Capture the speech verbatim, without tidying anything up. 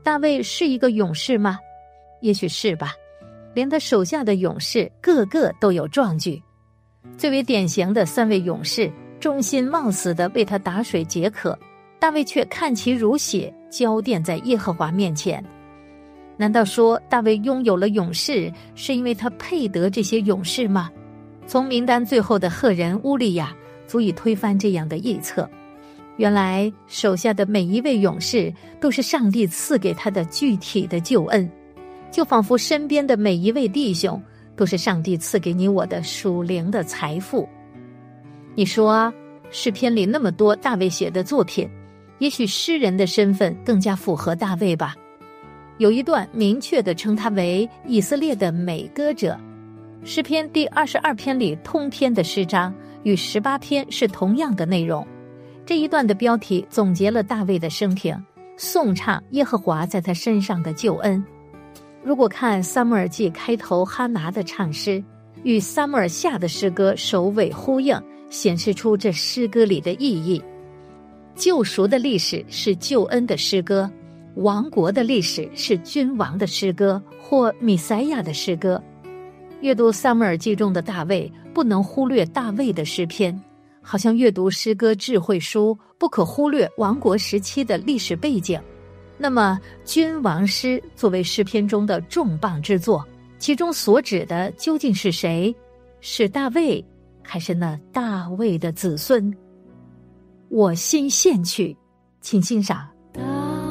大卫是一个勇士吗？也许是吧，连他手下的勇士个个都有壮举。最为典型的三位勇士忠心冒死地为他打水解渴，大卫却看其如血，浇奠在耶和华面前。难道说大卫拥有了勇士，是因为他配得这些勇士吗？从名单最后的赫人乌利亚足以推翻这样的臆测。原来手下的每一位勇士都是上帝赐给他的具体的救恩，就仿佛身边的每一位弟兄都是上帝赐给你我的属灵的财富。你说诗篇里那么多大卫写的作品，也许诗人的身份更加符合大卫吧。有一段明确地称他为以色列的美歌者。诗篇第二十二篇里通篇的诗章与十八篇是同样的内容。这一段的标题总结了大卫的生平，颂唱耶和华在他身上的救恩。如果看撒母耳记开头哈拿的唱诗，与撒母耳下的诗歌首尾呼应，显示出这诗歌里的意义。救赎的历史是救恩的诗歌，亡国的历史是君王的诗歌或弥赛亚的诗歌。阅读撒母耳记中的大卫，不能忽略大卫的诗篇，好像阅读诗歌智慧书，不可忽略亡国时期的历史背景。那么君王诗作为诗篇中的重磅之作，其中所指的究竟是谁？是大卫，还是那大卫的子孙？我心献去，请欣赏。